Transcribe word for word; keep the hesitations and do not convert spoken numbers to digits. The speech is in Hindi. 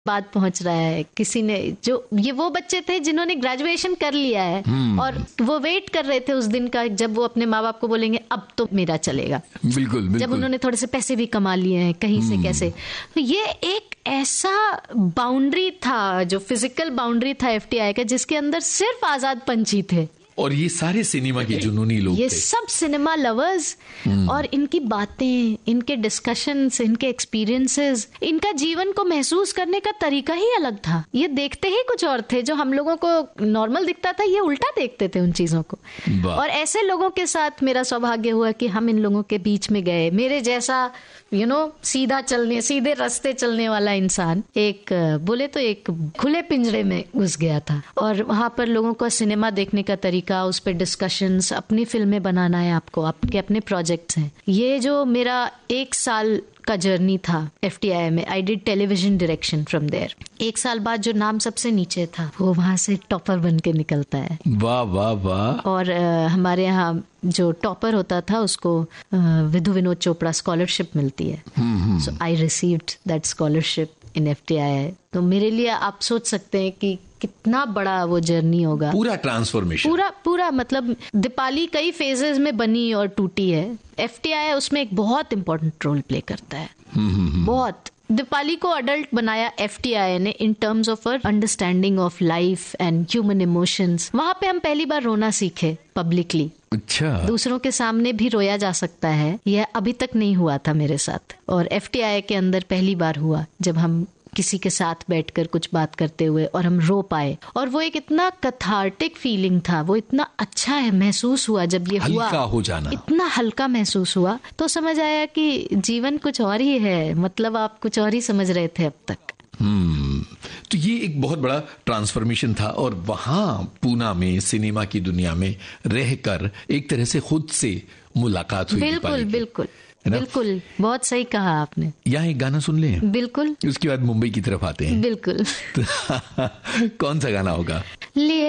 बात पहुंच रहा है। किसी ने जो ये वो बच्चे थे जिन्होंने ग्रेजुएशन कर लिया है और वो वेट कर रहे थे उस दिन का जब वो अपने माँ बाप को बोलेंगे अब तो मेरा चलेगा। बिल्कुल, बिल्कुल। जब उन्होंने थोड़े से पैसे भी कमा लिए हैं कहीं से कैसे, तो ये एक ऐसा बाउंड्री था, जो फिजिकल बाउंड्री था एफटीआई का, जिसके अंदर सिर्फ आजाद पंछी थे। और ये सारे सिनेमा के जुनूनी लोग ये थे। सब सिनेमा लवर्स, और इनकी बातें, इनके डिस्कशंस, इनके एक्सपीरियंसेस, इनका जीवन को महसूस करने का तरीका ही अलग था। ये देखते ही कुछ और थे, जो हम लोगों को नॉर्मल दिखता था ये उल्टा देखते थे उन चीजों को। और ऐसे लोगों के साथ मेरा सौभाग्य हुआ कि हम इन लोगों के बीच में गए। मेरे जैसा यू you नो know, सीधा चलने सीधे रास्ते चलने वाला इंसान एक बोले तो एक खुले पिंजरे में घुस गया था, और वहां पर लोगों को सिनेमा देखने का तरीका, उस पर डिस्कशंस, अपनी फिल्में बनाना है आपको, आपके अपने प्रोजेक्ट्स हैं। ये जो मेरा एक साल का जर्नी था एफटीआई में, I did television direction from there. एक साल बाद जो नाम सबसे नीचे था वो वहां से टॉपर बन के निकलता है। वाह वाह वाह। और uh, हमारे यहाँ जो टॉपर होता था उसको uh, विधु विनोद चोपड़ा स्कॉलरशिप मिलती है। सो I received that scholarship in FTI. तो मेरे लिए आप सोच सकते हैं कि कितना बड़ा वो जर्नी होगा। पूरा ट्रांसफॉर्मेशन, पूरा पूरा मतलब दीपाली कई फेजेस में बनी और टूटी है। एफटीआई उसमें एक बहुत इंपॉर्टेंट रोल प्ले करता है, बहुत। दीपाली को अडल्ट बनाया एफटीआई ने in terms of or understanding of life and human emotions. वहां पे हम पहली बार रोना सीखे पब्लिकली। अच्छा। दूसरों के सामने भी रोया जा सकता है, यह अभी तक नहीं हुआ था मेरे साथ, और एफटीआई के अंदर पहली बार हुआ जब हम किसी के साथ बैठकर कुछ बात करते हुए और हम रो पाए। और वो एक इतना कैथार्टिक फीलिंग था, वो इतना अच्छा है महसूस हुआ जब ये हुआ, हल्का हो जाना, इतना हल्का महसूस हुआ। तो समझ आया कि जीवन कुछ और ही है, मतलब आप कुछ और ही समझ रहे थे अब तक। हम्म तो ये एक बहुत बड़ा ट्रांसफॉर्मेशन था, और वहां पूना में सिनेमा की दुनिया में रहकर एक तरह से खुद से मुलाकात हुई। बिल्कुल बिल्कुल बिल्कुल, बहुत सही कहा आपने। यहाँ एक गाना सुन लें। बिल्कुल। उसके बाद मुंबई की तरफ आते हैं। बिल्कुल। कौन सा गाना होगा? लिए